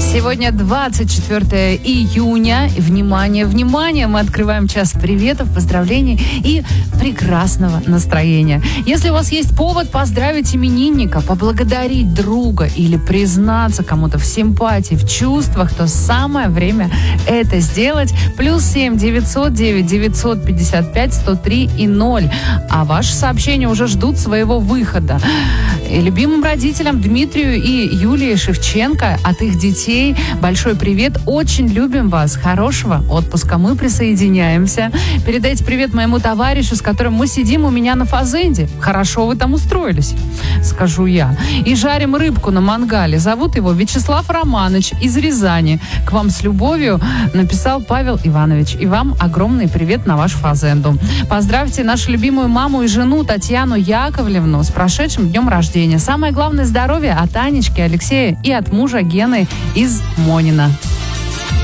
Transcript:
Сегодня 24 июня. Внимание, внимание! Мы открываем час приветов, поздравлений и прекрасного настроения. Если у вас есть повод поздравить именинника, поблагодарить друга или признаться кому-то в симпатии, в чувствах, то самое время это сделать. +7 909 955 103 и 0. А ваши сообщения уже ждут своего выхода. И любимым родителям Дмитрию и Юлии Шевченко от их детей большой привет. Очень любим вас. Хорошего отпуска. Мы присоединяемся. Передайте привет моему товарищу, с которым мы сидим у меня на фазенде. Хорошо вы там устроились, скажу я. И жарим рыбку на мангале. Зовут его Вячеслав Романович из Рязани. К вам с любовью написал Павел Иванович. И вам огромный привет на вашу фазенду. Поздравьте нашу любимую маму и жену Татьяну Яковлевну с прошедшим днем рождения. Самое главное здоровье от Анечки, Алексея и от мужа Гены из Монина.